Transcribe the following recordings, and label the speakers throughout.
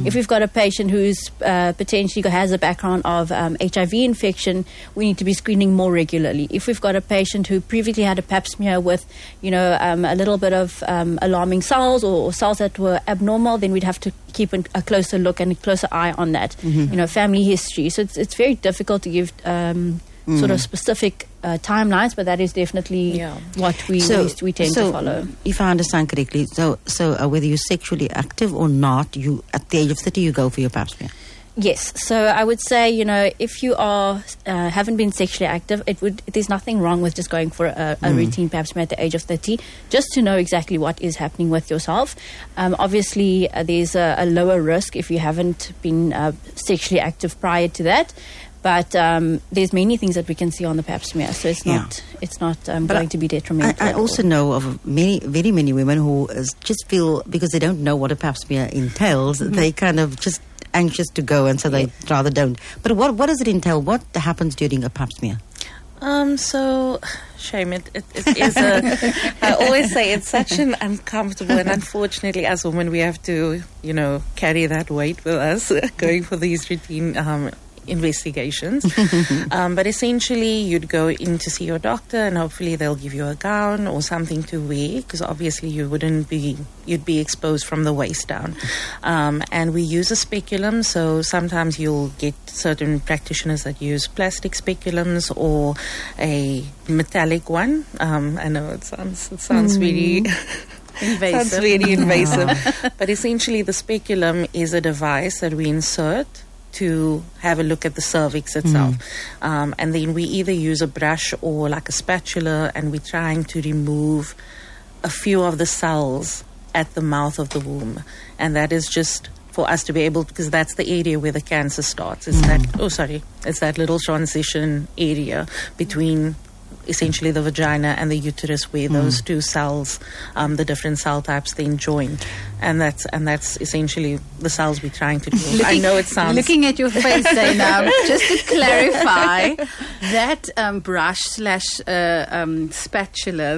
Speaker 1: If we've got a patient who's potentially has a background of HIV infection, we need to be screening more regularly. If we've got a patient who previously had a pap smear with, a little bit of alarming cells or cells that were abnormal, then we'd have to keep a closer look and a closer eye on that. Family history. So it's very difficult to give sort of specific timelines, but that is definitely what we tend to follow.
Speaker 2: If I understand correctly, so whether you're sexually active or not, you at the age of 30 you go for your pap smear.
Speaker 1: Yes, so I would say, if you are haven't been sexually active, there's nothing wrong with just going for a routine pap smear at the age of 30, just to know exactly what is happening with yourself. Obviously, there's a lower risk if you haven't been sexually active prior to that. But there's many things that we can see on the pap smear, so it's not going to be detrimental.
Speaker 2: I also know of very many women who just feel, because they don't know what a pap smear entails, they kind of just anxious to go, and so they rather don't. But what does it entail? What happens during a pap smear?
Speaker 3: So, shame, it is I always say it's such an uncomfortable, and unfortunately as women we have to, carry that weight with us going for these routine investigations. But essentially you'd go in to see your doctor, and hopefully they'll give you a gown or something to wear, because obviously you'd be exposed from the waist down. And we use a speculum, so sometimes you'll get certain practitioners that use plastic speculums or a metallic one. I know it sounds really invasive. Sounds really invasive. But essentially the speculum is a device that we insert to have a look at the cervix itself. And then we either use a brush or like a spatula, and we're trying to remove a few of the cells at the mouth of the womb. And that is just for us to be able, because that's the area where the cancer starts. It's that little transition area between essentially the vagina and the uterus, where those two cells, the different cell types, then join, and that's essentially the cells we're trying to do. I know it sounds.
Speaker 4: Looking at your face, Zainab, just to clarify, that brush / spatula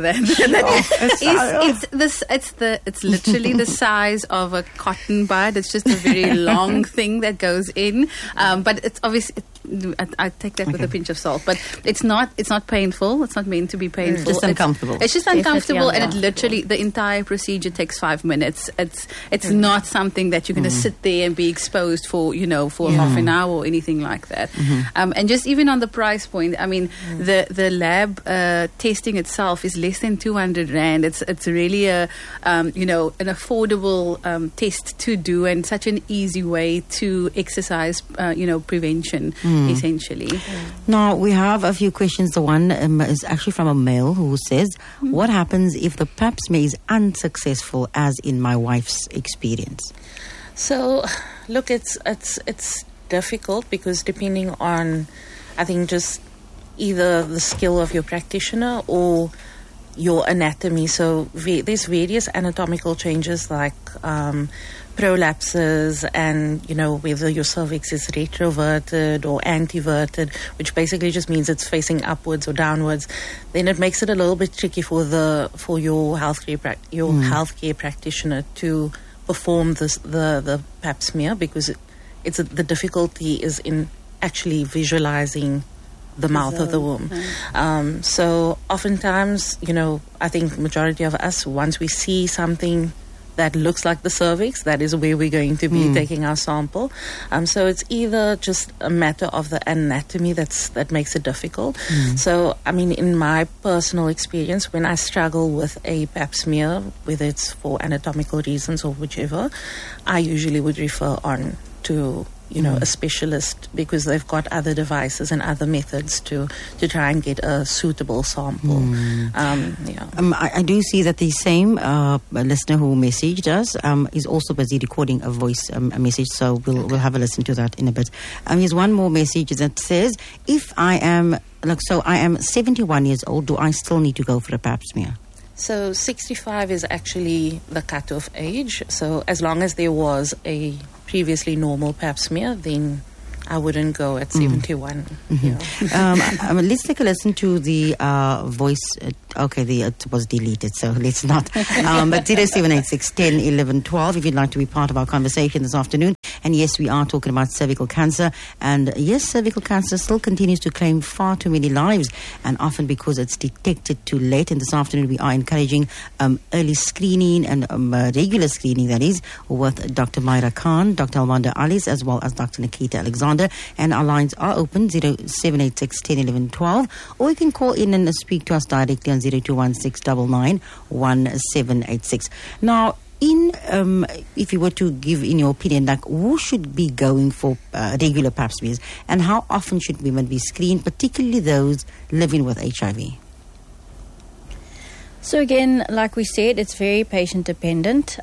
Speaker 4: it's literally the size of a cotton bud. It's just a very long thing that goes in, but it's obviously. I take that with a pinch of salt, but it's not painful. It's not meant to be painful.
Speaker 2: It's just uncomfortable.
Speaker 4: It's just uncomfortable, and it literally, the entire procedure takes 5 minutes. It's not something that you're going to sit there and be exposed for half an hour or anything like that. And just even on the price point, I mean, the lab testing itself is less than 200 rand. It's really an affordable test to do, and such an easy way to exercise prevention. Essentially.
Speaker 2: Now, we have a few questions. The one is actually from a male who says, what happens if the pap smear is unsuccessful, as in my wife's experience?
Speaker 3: So, look, it's difficult, because depending on, I think, just either the skill of your practitioner or your anatomy. So there's various anatomical changes like prolapses, and whether your cervix is retroverted or antiverted, which basically just means it's facing upwards or downwards. Then it makes it a little bit tricky for your healthcare practitioner to perform the pap smear, because the difficulty is in actually visualizing the mouth of the womb. So oftentimes, I think majority of us, once we see something that looks like the cervix, that is where we're going to be taking our sample. So it's either just a matter of the anatomy that makes it difficult. So, I mean, in my personal experience, when I struggle with a pap smear, whether it's for anatomical reasons or whichever, I usually would refer on to a specialist, because they've got other devices and other methods to try and get a suitable sample.
Speaker 2: I do see that the same listener who messaged us is also busy recording a voice message, so we'll have a listen to that in a bit. Here's one more message that says, if I am 71 years old, do I still need to go for a pap smear?
Speaker 3: So 65 is actually the cutoff age. So as long as there was a previously normal pap smear, then I wouldn't go at 71.
Speaker 2: Let's take a listen to the voice. It was deleted, so let's not. But 0786 10 11 12 if you'd like to be part of our conversation this afternoon. And yes, we are talking about cervical cancer. And yes, cervical cancer still continues to claim far too many lives, and often because it's detected too late. And this afternoon we are encouraging early screening and regular screening, that is, with Dr. Myra Khan, Dr. Alwanda Alice, as well as Dr. Nikita Alexander. And our lines are open, 0786 10 11 12, or you can call in and speak to us directly on 0216 1786. Now, if you were to give, in your opinion, like, who should be going for regular pap smears, and how often should women be screened, particularly those living with HIV?
Speaker 1: So again, like we said, it's very patient dependent.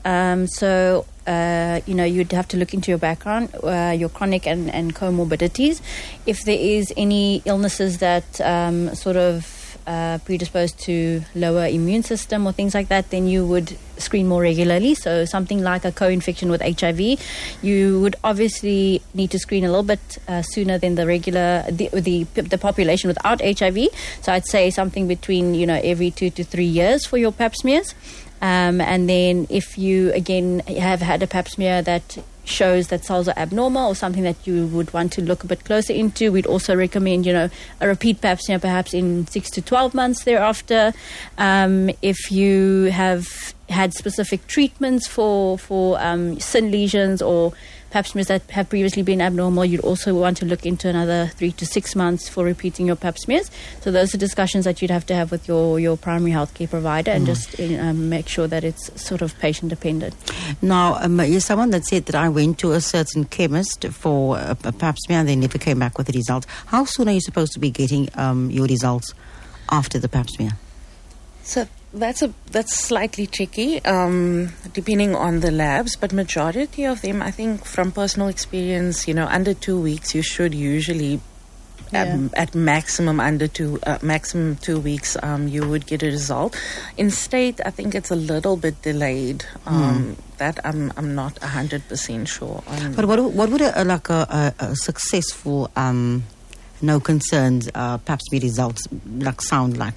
Speaker 1: You'd have to look into your background, your chronic and comorbidities. If there is any illnesses that predisposed to lower immune system or things like that, then you would screen more regularly. So something like a co-infection with HIV, you would obviously need to screen a little bit sooner than the regular the population without HIV. So I'd say something between every 2 to 3 years for your pap smears. And then if you again have had a pap smear that shows that cells are abnormal or something that you would want to look a bit closer into, we'd also recommend, a repeat pap smear perhaps in 6 to 12 months thereafter. If you have had specific treatments for SIN lesions or pap smears that have previously been abnormal, you'd also want to look into another 3 to 6 months for repeating your pap smears. So those are discussions that you'd have to have with your primary healthcare provider and just make sure that it's sort of patient dependent.
Speaker 2: Now, you're someone that said that I went to a certain chemist for a pap smear and they never came back with the results. How soon are you supposed to be getting your results after the pap smear?
Speaker 3: So that's slightly tricky, depending on the labs, but majority of them, I think from personal experience, under 2 weeks, you should usually, at maximum 2 weeks, you would get a result. In state, I think it's a little bit delayed. That I'm not 100% sure on.
Speaker 2: But what would a successful, no concerns pap smear results sound like?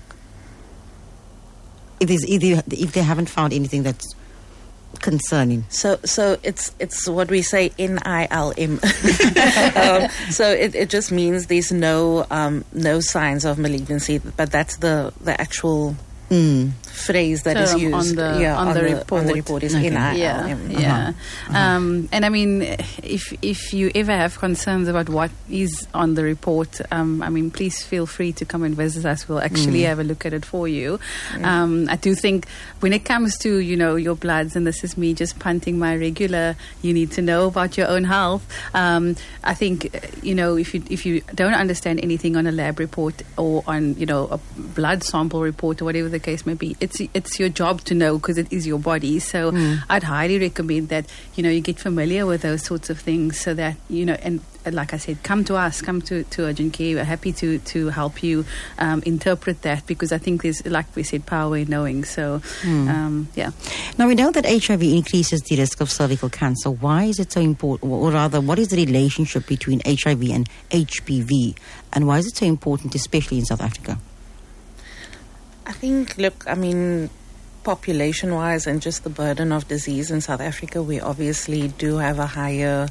Speaker 2: If they haven't found anything that's concerning.
Speaker 3: So it's what we say NILM. So it just means there's no signs of malignancy, but that's the actual phrase that is used
Speaker 4: on the report.
Speaker 3: On the report is NILM.
Speaker 4: And I mean, if you ever have concerns about what is on the report, please feel free to come and visit us. We'll actually have a look at it for you. I do think when it comes to your bloods, and this is me just punting my regular, you need to know about your own health. I think if you don't understand anything on a lab report or on a blood sample report or whatever the case may be, it's your job to know because it is your body. So I'd highly recommend that you get familiar with those sorts of things so that and like I said, come to us, come to Urgent Care. We're happy to help you interpret that, because I think there's, like we said, power in knowing. So
Speaker 2: Now we know that HIV increases the risk of cervical cancer. Why is it so important, or rather, what is the relationship between HIV and HPV, and why is it so important, especially in South Africa?
Speaker 3: I think, population-wise and just the burden of disease in South Africa, we obviously do have a higher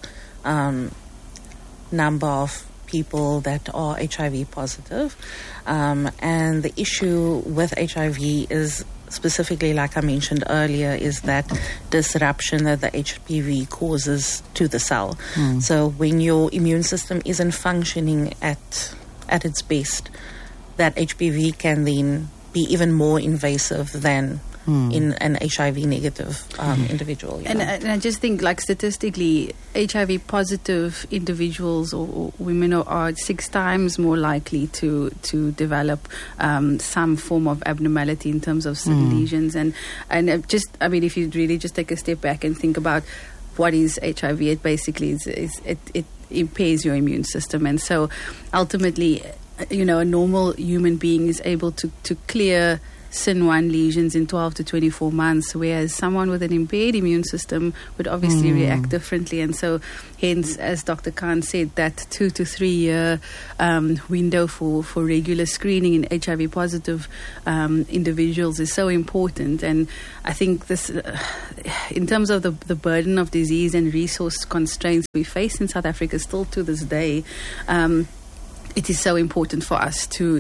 Speaker 3: number of people that are HIV positive. And the issue with HIV is specifically, like I mentioned earlier, is that disruption that the HPV causes to the cell. So when your immune system isn't functioning at its best, that HPV can then be even more invasive than in an HIV negative individual.
Speaker 4: And I just think, statistically, HIV positive individuals or women are 6 times more likely to develop some form of abnormality in terms of SIN lesions. And if you really just take a step back and think about what is HIV, it basically it impairs your immune system. And so ultimately, a normal human being is able to clear SIN1 lesions in 12 to 24 months, whereas someone with an impaired immune system would obviously react differently. And so hence, as Dr. Khan said, that 2 to 3 year window for regular screening in HIV positive individuals is so important. And I think this, in terms of the burden of disease and resource constraints we face in South Africa still to this day, it is so important for us to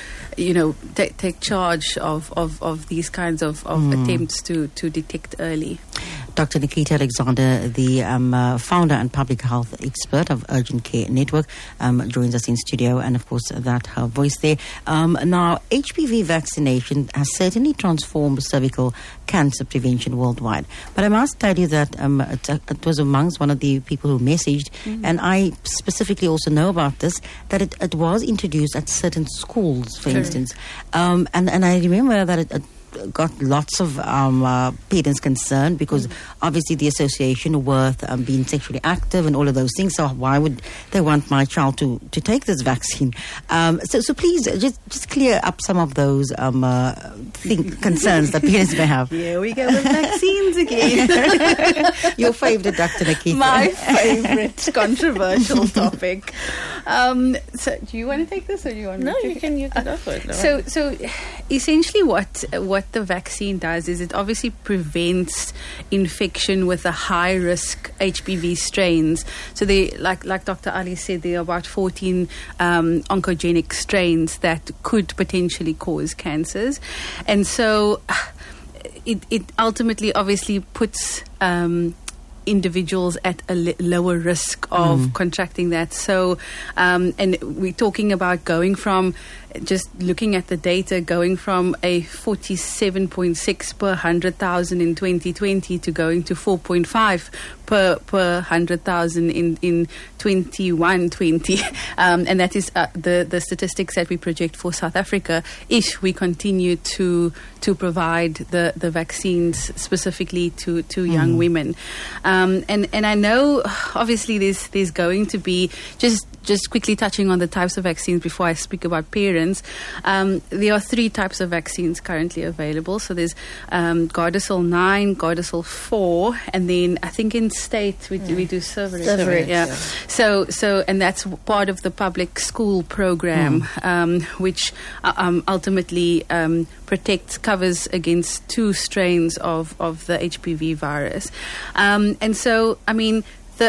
Speaker 4: take charge of these kinds of attempts to detect early.
Speaker 2: Dr. Nikita Alexander, the founder and public health expert of Urgent Care Network, joins us in studio, and of course that her voice there. Now, HPV vaccination has certainly transformed cervical cancer prevention worldwide. But I must tell you that it was amongst one of the people who messaged, and I specifically also know about this, that it was introduced at certain schools, for instance. And I remember that it got lots of parents concerned because obviously the association with being sexually active and all of those things. So why would they want my child to take this vaccine? So please just clear up some of those concerns that parents may have.
Speaker 4: Here we go with vaccines again.
Speaker 2: Your favorite, Dr. Nikita.
Speaker 4: My favorite controversial topic. So do you want to take this, or do you want?
Speaker 3: No, you can go for it. No.
Speaker 4: So essentially, what the vaccine does is it obviously prevents infection with the high risk HPV strains. So they, like Dr. Ali said, there are about 14 oncogenic strains that could potentially cause cancers, and so it ultimately obviously puts individuals at a lower risk of contracting that. So, and we're talking about going from, just looking at the data, going from a 47.6 per 100,000 in 2020 to going to 4.5 per 100,000 in 2120. And that is the statistics that we project for South Africa if we continue to provide the vaccines specifically to young women. And I know obviously there's going to be, just quickly touching on the types of vaccines before I speak about parents, there are 3 types of vaccines currently available. So there's Gardasil 9, Gardasil 4, and then I think in state we do Cervarix. Yeah. So and that's part of the public school program, which ultimately covers against 2 strains of the HPV virus. And so, I mean,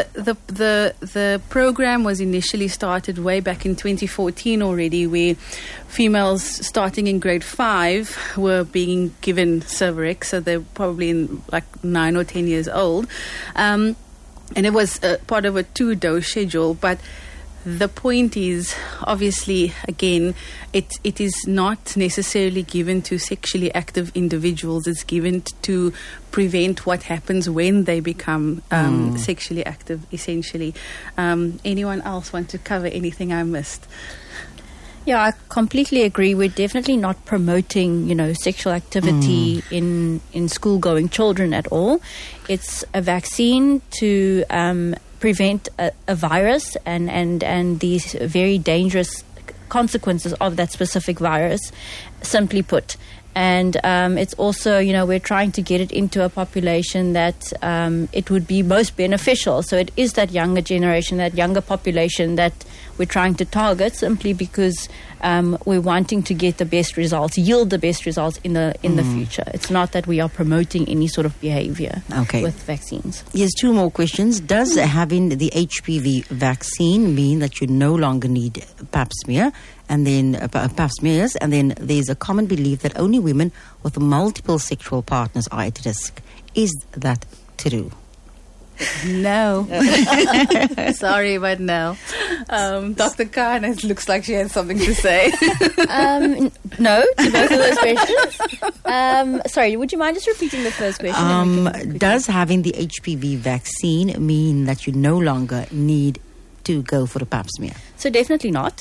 Speaker 4: the program was initially started way back in 2014 already, where females starting in grade 5 were being given Cervarix, so they're probably in like 9 or 10 years old, and it was part of a 2-dose schedule. But the point is, obviously, again, it is not necessarily given to sexually active individuals. It's given to prevent what happens when they become sexually active, essentially. Anyone else want to cover anything I missed?
Speaker 1: Yeah, I completely agree. We're definitely not promoting, sexual activity in school-going children at all. It's a vaccine to prevent a virus and these very dangerous consequences of that specific virus, simply put. And it's also, we're trying to get it into a population that it would be most beneficial. So it is that younger generation, that younger population that we're trying to target, simply because we're wanting to get the best results, yield the best results in the future. It's not that we are promoting any sort of behavior with vaccines.
Speaker 2: Yes, 2 more questions. Does having the HPV vaccine mean that you no longer need pap smear? And then pap smears, and then there's a common belief that only women with multiple sexual partners are at risk. Is that true?
Speaker 4: No. Sorry, but no. Dr. Khan, it looks like she has something to say.
Speaker 1: No to both of those questions. Sorry, would you mind just repeating the first question?
Speaker 2: Does having the HPV vaccine mean that you no longer need to go for a pap smear?
Speaker 1: So definitely not.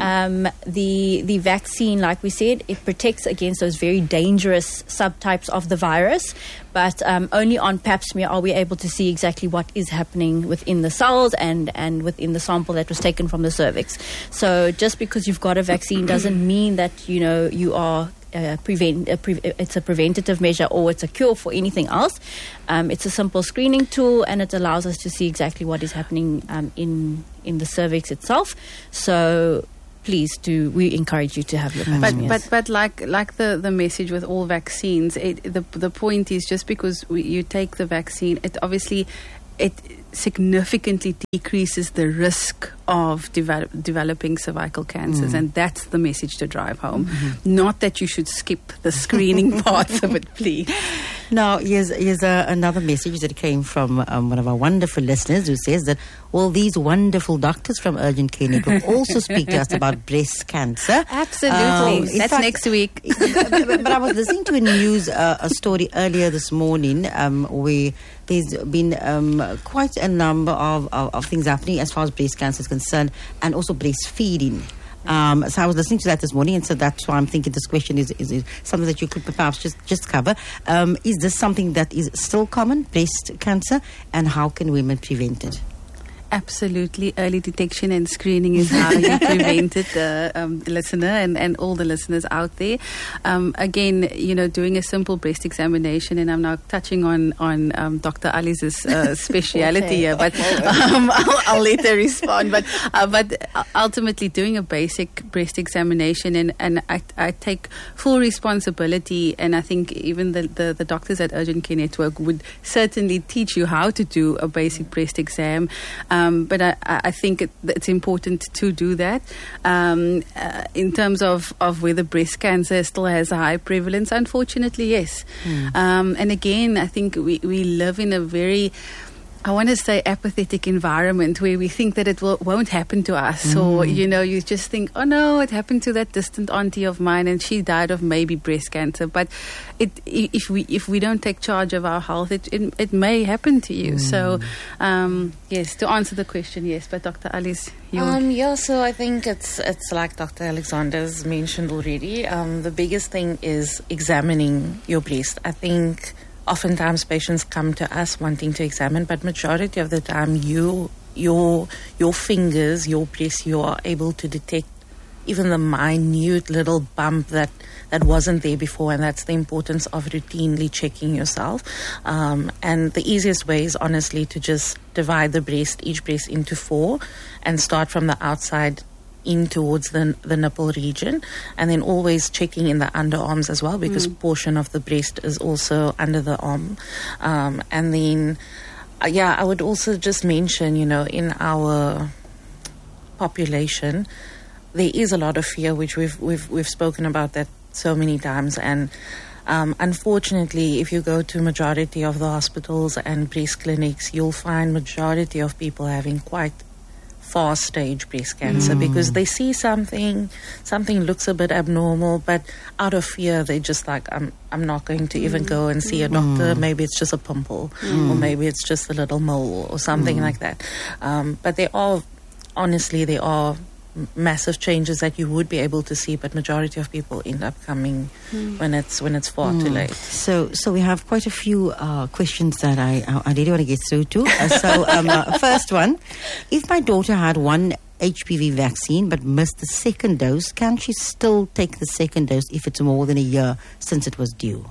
Speaker 1: The vaccine, like we said, it protects against those very dangerous subtypes of the virus, but only on pap smear are we able to see exactly what is happening within the cells and within the sample that was taken from the cervix. So just because you've got a vaccine doesn't mean that you are it's a preventative measure or it's a cure for anything else. It's a simple screening tool, and it allows us to see exactly what is happening in the cervix itself. So please we encourage you to have your pap smears.
Speaker 4: But like the message with all vaccines, the point is, just because you take the vaccine, it significantly decreases the risk of developing cervical cancers, and that's the message to drive home. Not that you should skip the screening parts of it, please.
Speaker 2: Now, here's another message that came from one of our wonderful listeners, who says that, well, these wonderful doctors from Urgent Care Network also speak to us about breast cancer.
Speaker 4: Absolutely. That's next week.
Speaker 2: But I was listening to a story earlier this morning where there's been quite a number of things happening as far as breast cancer is concerned, and also breastfeeding. So I was listening to that this morning, and so that's why I'm thinking this question is something that you could perhaps just cover. Is this something that is still common, breast cancer, and how can women prevent it?
Speaker 4: Absolutely. Early detection and screening is how you prevent it, the listener and all the listeners out there. Again, doing a simple breast examination, and I'm now touching on Dr. Ali's speciality here, but I'll let her respond. But ultimately, doing a basic breast examination, and I take full responsibility, and I think even the doctors at Urgent Care Network would certainly teach you how to do a basic breast exam. But I think it's important to do that. In terms of whether breast cancer still has a high prevalence, unfortunately, yes. And again, I think we live in a very, I want to say, apathetic environment where we think that it won't happen to us, or you just think, oh no, it happened to that distant auntie of mine and she died of maybe breast cancer. But if we don't take charge of our health, it may happen to you. So yes, to answer the question, yes. But Dr. Alice,
Speaker 3: so I think it's like Dr. Alexander's mentioned already. The biggest thing is examining your breast. I think oftentimes patients come to us wanting to examine, but majority of the time your fingers, your breast, you are able to detect even the minute little bump that wasn't there before, and that's the importance of routinely checking yourself. And the easiest way is honestly to just divide each breast into 4 and start from the outside in towards the nipple region, and then always checking in the underarms as well, because portion of the breast is also under the arm. And then I would also just mention, in our population there is a lot of fear, which we've spoken about that so many times, and unfortunately, if you go to majority of the hospitals and breast clinics, you'll find majority of people having quite fast stage breast cancer, because they see something looks a bit abnormal, but out of fear they just like, I'm not going to even go and see a doctor. Maybe it's just a pimple, or maybe it's just a little mole or something like that. But there are massive changes that you would be able to see, but majority of people end up coming when it's far too late.
Speaker 2: So we have quite a few questions that I really want to get through to. First one: if my daughter had one HPV vaccine but missed the second dose, can she still take the second dose if it's more than a year since it was due?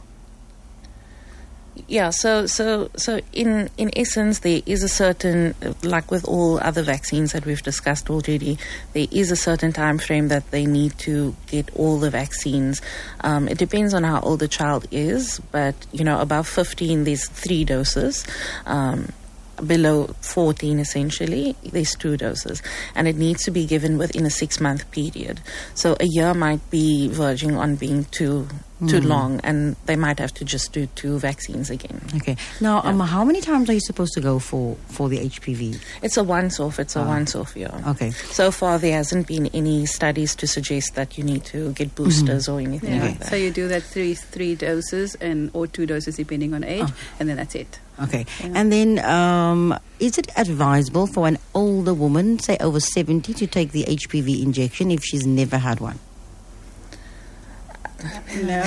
Speaker 3: Yeah, so in essence, there is a certain, like with all other vaccines that we've discussed already, there is a certain time frame that they need to get all the vaccines. It depends on how old the child is, but above 15, there's 3 doses. Below 14, essentially, there's 2 doses, and it needs to be given within a 6-month period. So a year might be verging on being too long, and they might have to just do 2 vaccines again.
Speaker 2: Okay. Now, how many times are you supposed to go for the HPV?
Speaker 3: It's a once-off. It's a once-off, yeah.
Speaker 2: Okay.
Speaker 3: So far, there hasn't been any studies to suggest that you need to get boosters or anything like that.
Speaker 4: So you do that 3 doses or 2 doses depending on age, and then that's it.
Speaker 2: Okay. Yeah. And then, is it advisable for an older woman, say over 70, to take the HPV injection if she's never had one?
Speaker 3: No,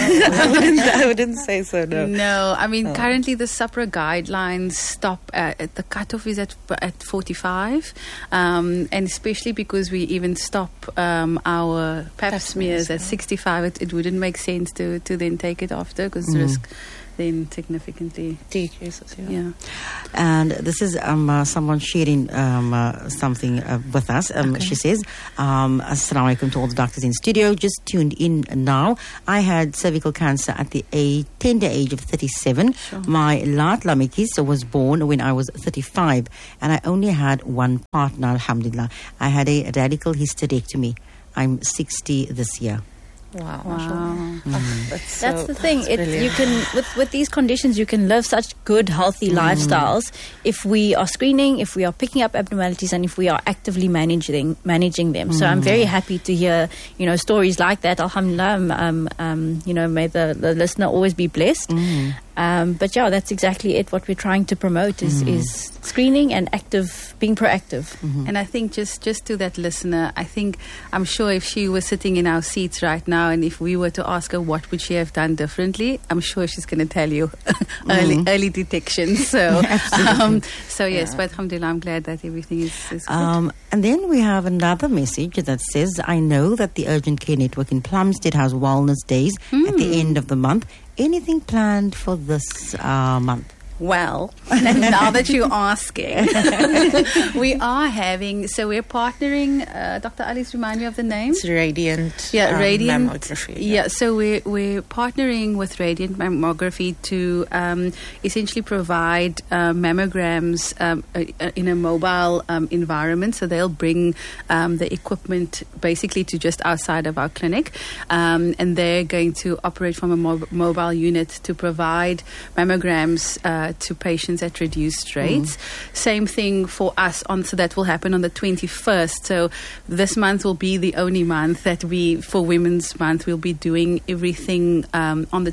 Speaker 3: I wouldn't say so. No.
Speaker 4: No, I mean currently the SAPRA guidelines stop at the cutoff is at 45, and especially because we even stop our pap smears at 65, it wouldn't make sense to then take it after, because the risk then significantly
Speaker 3: decreases.
Speaker 4: Yeah.
Speaker 2: And this is someone sharing something with us. She says, Assalamu alaikum to all the doctors in studio. Just tuned in now. I had cervical cancer at the tender age of 37.
Speaker 4: Sure.
Speaker 2: My Lat Lamikis was born when I was 35, and I only had one partner, alhamdulillah. I had a radical hysterectomy. I'm 60 this year.
Speaker 3: Wow.
Speaker 1: That's the thing. You can with these conditions, you can live such good, healthy lifestyles if we are screening, if we are picking up abnormalities, and if we are actively managing them. So I'm very happy to hear stories like that. Alhamdulillah. May the listener always be blessed. But yeah, that's exactly it. What we're trying to promote is screening and being proactive.
Speaker 4: And I think just to that listener, I'm sure if she was sitting in our seats right now, and if we were to ask her what would she have done differently, I'm sure she's going to tell you early detection. So, yes, but alhamdulillah, I'm glad that everything is good.
Speaker 2: And then we have another message that says, I know that the Urgent Care Network in Plumstead has wellness days at the end of the month. Anything planned for this month?
Speaker 4: Well, now that you're asking, we are having, so we're partnering, Dr. Alice, remind me of the name?
Speaker 3: It's Radiant.
Speaker 4: Yeah, Radiant
Speaker 3: Mammography.
Speaker 4: Yeah, so we're partnering with Radiant Mammography to essentially provide mammograms in a mobile environment. So they'll bring the equipment basically to just outside of our clinic, and they're going to operate from a mobile unit to provide mammograms to patients at reduced rates. Same thing for us, so that will happen on the 21st. So this month will be the only month that for Women's Month, we'll be doing everything on the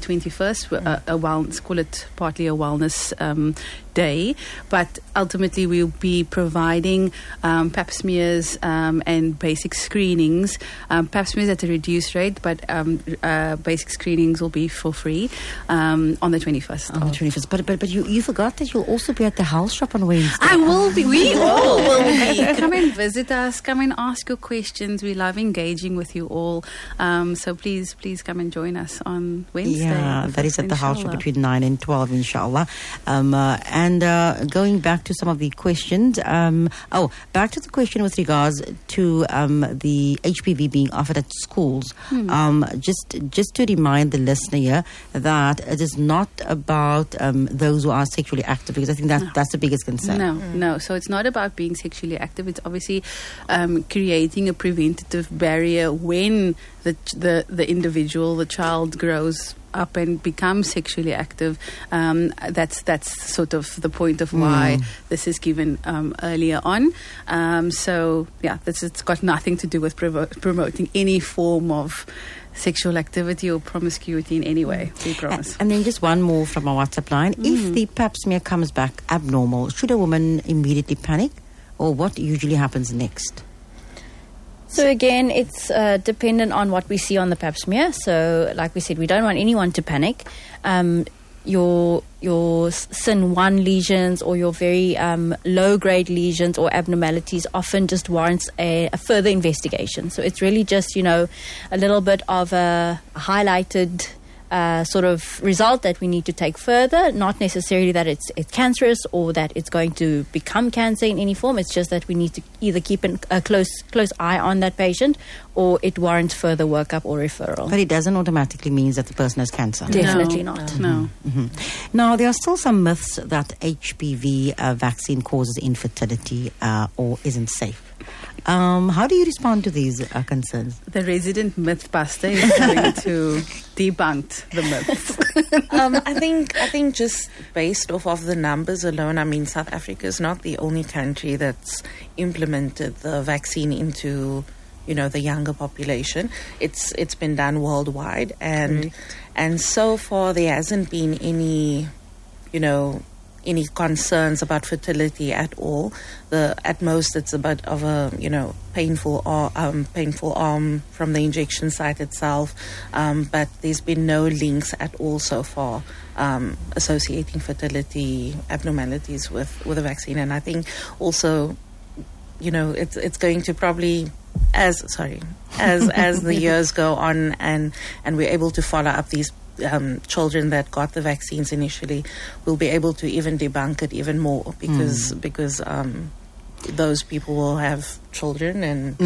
Speaker 4: 21st. Call it partly a wellness day, but ultimately we'll be providing pap smears and basic screenings. Pap smears at a reduced rate, but basic screenings will be for free on the 21st.
Speaker 2: On the 21st. But you forgot that you'll also be at the health shop on Wednesday.
Speaker 4: I will be. We all will be. Come and visit us. Come and ask your questions. We love engaging with you all. So please come and join us on Wednesday.
Speaker 2: Yeah, that is at the health shop between 9 and 12, inshallah. And going back to some of the questions, back to the question with regards to the HPV being offered at schools. Just to remind the listener here that it is not about those who are sexually active, because I think that's the biggest concern.
Speaker 4: No. So it's not about being sexually active. It's obviously creating a preventative barrier when the individual, the child, grows up and becomes sexually active. That's sort of the point of why this is given earlier on. So yeah, it's got nothing to do with promoting any form of sexual activity or promiscuity in any way. We promise.
Speaker 2: And then just one more from our WhatsApp line. If the pap smear comes back abnormal, should a woman immediately panic, or what usually happens next?
Speaker 1: So again, it's dependent on what we see on the pap smear. So like we said, we don't want anyone to panic. Your SIN1 lesions or your very low-grade lesions or abnormalities often just warrants a further investigation. So it's really just, a little bit of a highlighted sort of result that we need to take further. Not necessarily that it's cancerous or that it's going to become cancer in any form. It's just that we need to either keep a close eye on that patient, or it warrants further workup or referral.
Speaker 2: But it doesn't automatically mean that the person has cancer.
Speaker 1: Definitely not.
Speaker 4: No.
Speaker 2: Now, there are still some myths that HPV vaccine causes infertility or isn't safe. How do you respond to these concerns?
Speaker 4: The resident mythbuster is going to debunk the myths.
Speaker 3: I think just based off of the numbers alone, South Africa is not the only country that's implemented the vaccine into the younger population. It's been done worldwide, and so far there hasn't been any any concerns about fertility at all. At most, it's a bit of a painful arm from the injection site itself, but there's been no links at all so far associating fertility abnormalities with the vaccine. And I think also, it's going to probably as the years go on and we're able to follow up these children that got the vaccines initially, we'll be able to even debunk it even more because those people will have children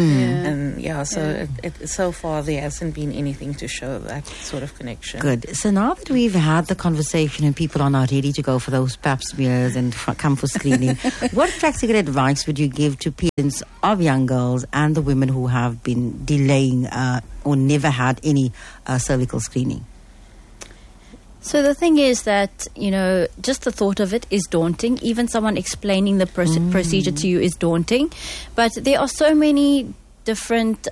Speaker 3: so far there hasn't been anything to show that sort of connection.
Speaker 2: Good. So now that we've had the conversation and people are now ready to go for those pap smears and come for screening, what practical advice would you give to parents of young girls and the women who have been delaying or never had any cervical screening?
Speaker 1: So the thing is that, just the thought of it is daunting. Even someone explaining the procedure to you is daunting. But there are so many different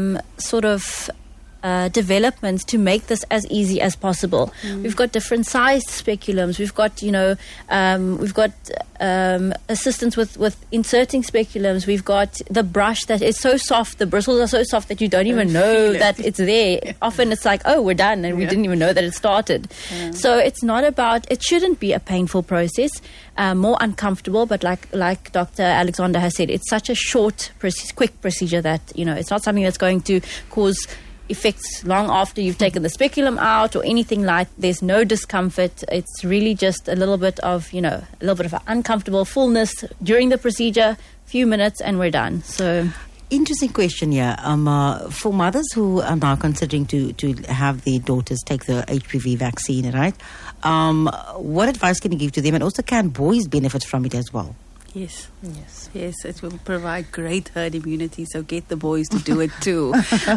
Speaker 1: developments to make this as easy as possible. We've got different sized speculums. We've got assistance with inserting speculums. We've got the brush that is so soft. The bristles are so soft that you don't even know that it's there. Often it's like, oh, we're done, and we didn't even know that it started. So it's not about. It shouldn't be a painful process. More uncomfortable, but like Dr. Alexander has said, it's such a short, quick procedure that it's not something that's going to cause effects long after you've taken the speculum out or anything like. There's no discomfort. It's really just a little bit of an uncomfortable fullness during the procedure, few minutes, and we're done. So
Speaker 2: interesting question here. For mothers who are now considering to have their daughters take the HPV vaccine, right? What advice can you give to them? And also, can boys benefit from it as well?
Speaker 4: Yes, it will provide great herd immunity, so get the boys to do it too.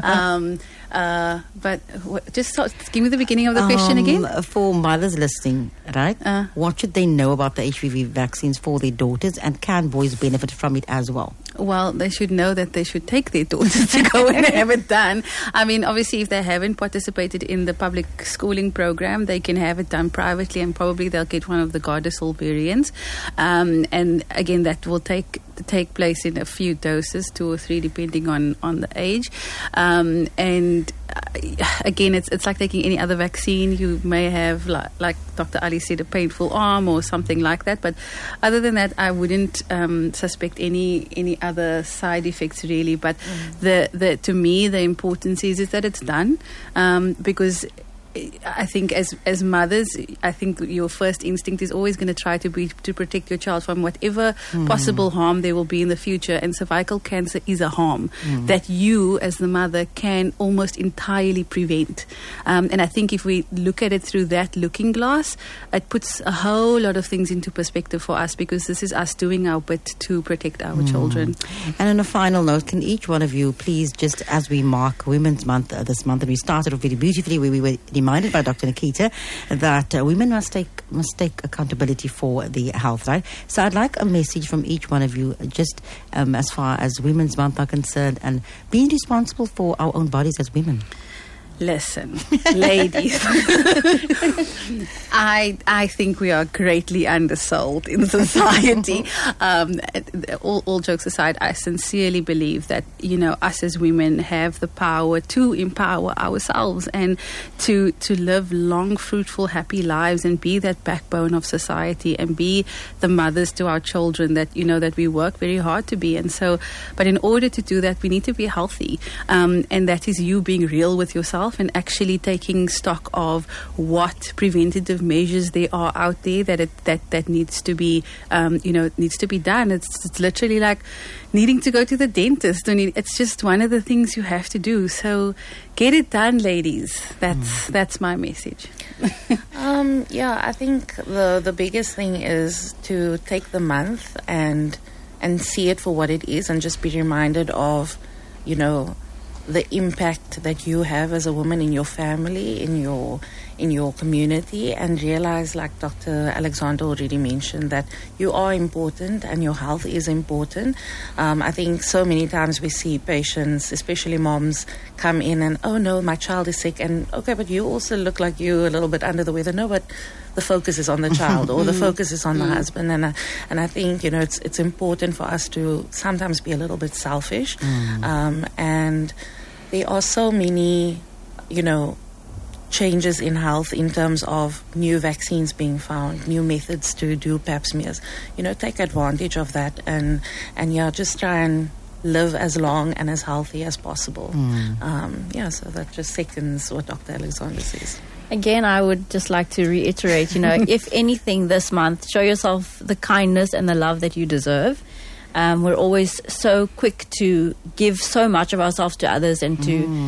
Speaker 4: But just give me the beginning of the question again.
Speaker 2: For mothers listening, right? What should they know about the HPV vaccines for their daughters, and can boys benefit from it as well?
Speaker 4: Well, they should know that they should take their daughters to go and have it done. I mean, obviously, if they haven't participated in the public schooling program, they can have it done privately, and probably they'll get one of the Gardasil variants. And again, that will take place in a few doses, 2 or 3, depending on the age. And again, it's like taking any other vaccine. You may have, like Dr. Ali said, a painful arm or something like that. But other than that, I wouldn't suspect any other side effects really. But to me, the importance is that it's done, because I think as mothers, I think your first instinct is always going to try to protect your child from whatever possible harm there will be in the future. And cervical cancer is a harm that you, as the mother, can almost entirely prevent. And I think if we look at it through that looking glass, it puts a whole lot of things into perspective for us, because this is us doing our bit to protect our children.
Speaker 2: And on a final note, can each one of you please, just as we mark Women's Month this month, and we started off very beautifully where we were reminded by Dr. Nikita that women must take accountability for their health, right? So I'd like a message from each one of you, just as far as Women's Month are concerned, and being responsible for our own bodies as women.
Speaker 4: Listen, ladies, I think we are greatly undersold in society. All jokes aside, I sincerely believe that, us as women have the power to empower ourselves and to live long, fruitful, happy lives, and be that backbone of society, and be the mothers to our children that, that we work very hard to be. And so, but in order to do that, we need to be healthy. And that is you being real with yourself and actually taking stock of what preventative measures there are out there that needs to be needs to be done. It's literally like needing to go to the dentist. It's just one of the things you have to do. So get it done, ladies. That's my message.
Speaker 3: I think the biggest thing is to take the month and see it for what it is, and just be reminded of, the impact that you have as a woman in your family, in in your community, and realize, like Dr. Alexander already mentioned, that you are important and your health is important. I think so many times we see patients, especially moms, come in and, oh no, my child is sick, and okay, but you also look like you're a little bit under the weather. No, but the focus is on the child, or the focus is on the husband, and I think, you know, it's important for us to sometimes be a little bit selfish, and there are so many, you know, changes in health in terms of new vaccines being found, new methods to do pap smears. You know, take advantage of that, and yeah, just try and live as long and as healthy as possible. So that just seconds what Dr. Alexander says.
Speaker 1: Again, I would just like to reiterate, you know, if anything this month, show yourself the kindness and the love that you deserve. We're always so quick to give so much of ourselves to others, and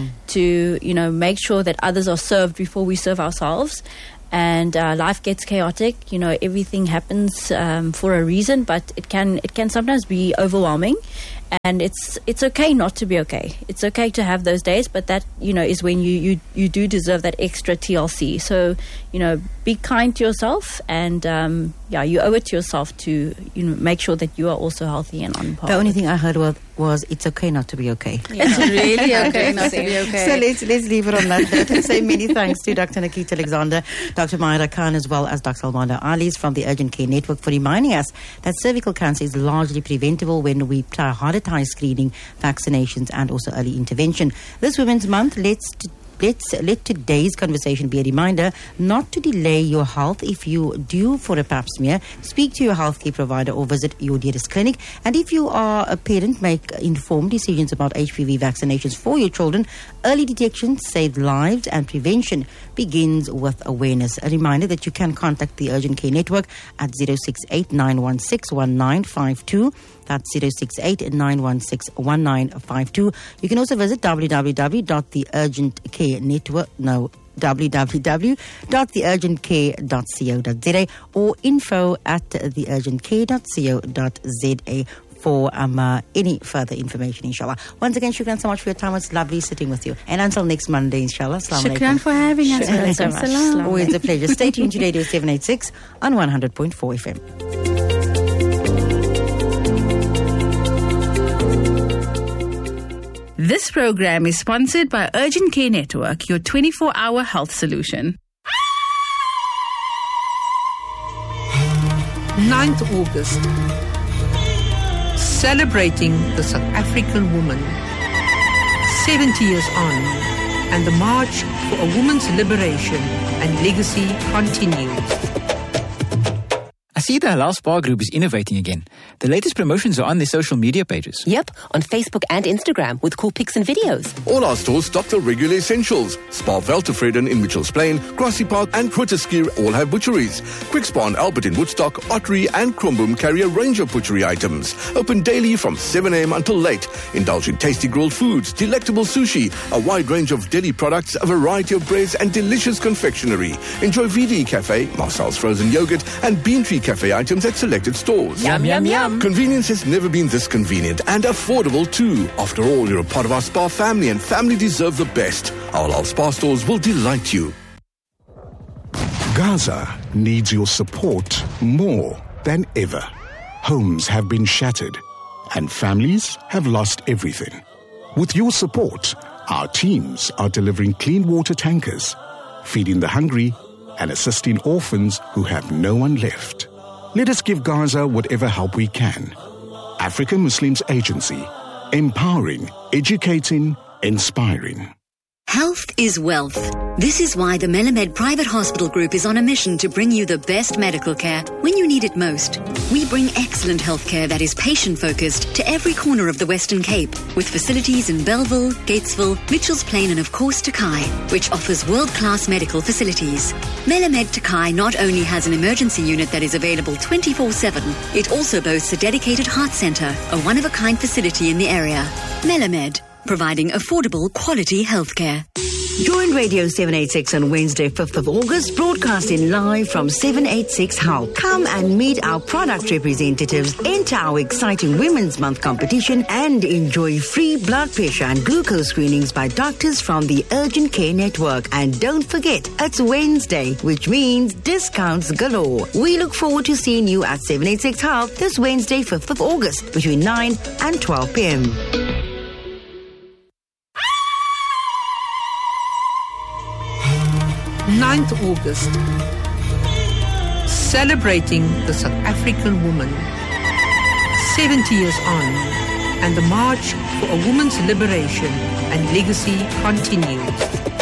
Speaker 1: to you know, make sure that others are served before we serve ourselves. And life gets chaotic. You know, everything happens for a reason, but it can sometimes be overwhelming. And it's okay not to be okay. It's okay to have those days, but that, you know, is when you do deserve that extra TLC. So, you know, be kind to yourself, and you owe it to yourself to, you know, make sure that you are also healthy and on par.
Speaker 2: The only thing I heard was it's okay not to be okay.
Speaker 1: Yeah. It's really okay not to be okay.
Speaker 2: So let's leave it on that note and say many thanks to Dr. Nikita Alexander, Dr. Myra Khan, as well as Dr. Almanda Ali from the Urgent Care Network, for reminding us that cervical cancer is largely preventable when we prioritize screening, vaccinations, and also early intervention. This Women's Month, let today's conversation be a reminder not to delay your health. If you're due for a pap smear, speak to your healthcare provider or visit your nearest clinic. And if you are a parent, make informed decisions about HPV vaccinations for your children. Early detection saves lives, and prevention begins with awareness. A reminder that you can contact the Urgent Care Network at 068 916 1952. That's 068 916 1952. You can also visit www.theurgentcare.co.za or info@theurgentcare.co.za for any further information, inshallah. Once again, shukran so much for your time. It's lovely sitting with you. And until next Monday, inshallah. Assalamu alaikum.
Speaker 4: Shukran for having us.
Speaker 2: Shukran so much. Always a pleasure. Stay tuned to Radio 786 on 100.4 FM.
Speaker 4: This program is sponsored by Urgent Care Network, your 24-hour health solution.
Speaker 5: 9th August. Celebrating the South African woman. 70 years on, and the march for a woman's liberation and legacy continues.
Speaker 6: I see the Halal Spa Group is innovating again. The latest promotions are on their social media pages.
Speaker 7: Yep, on Facebook and Instagram with cool pics and videos.
Speaker 8: All our stores stock the regular essentials. Spa Veltevreden in Mitchells Plain, Grassy Park and Grooteskier all have butcheries. Quick Spa and Albert in Woodstock, Ottery and Kromboom carry a range of butchery items. Open daily from 7 a.m. until late. Indulge in tasty grilled foods, delectable sushi, a wide range of deli products, a variety of breads and delicious confectionery. Enjoy VD Cafe, Marcel's frozen yogurt and Bean Tree Cafe items at selected stores.
Speaker 7: Yum, yum, yum.
Speaker 8: Convenience has never been this convenient and affordable too. After all, you're a part of our spa family, and family deserve the best. Our spa stores will delight you.
Speaker 9: Gaza needs your support more than ever. Homes have been shattered and families have lost everything. With your support, our teams are delivering clean water tankers, feeding the hungry, and assisting orphans who have no one left. Let us give Gaza whatever help we can. African Muslims Agency. Empowering, educating, inspiring.
Speaker 10: Health is wealth. This is why the Melamed Private Hospital Group is on a mission to bring you the best medical care when you need it most. We bring excellent healthcare that is patient-focused to every corner of the Western Cape, with facilities in Bellville, Gatesville, Mitchells Plain and of course Takai, which offers world-class medical facilities. Melamed Takai not only has an emergency unit that is available 24/7, it also boasts a dedicated heart centre, a one-of-a-kind facility in the area. Melamed, providing affordable, quality healthcare.
Speaker 11: Join Radio 786 on Wednesday, 5th of August, broadcasting live from 786 Hull. Come and meet our product representatives, enter our exciting Women's Month competition, and enjoy free blood pressure and glucose screenings by doctors from the Urgent Care Network. And don't forget, it's Wednesday, which means discounts galore. We look forward to seeing you at 786 Hull this Wednesday, 5th of August, between 9 and 12 p.m.
Speaker 5: 9th August, celebrating the South African woman, 70 years on, and the march for a woman's liberation and legacy continues.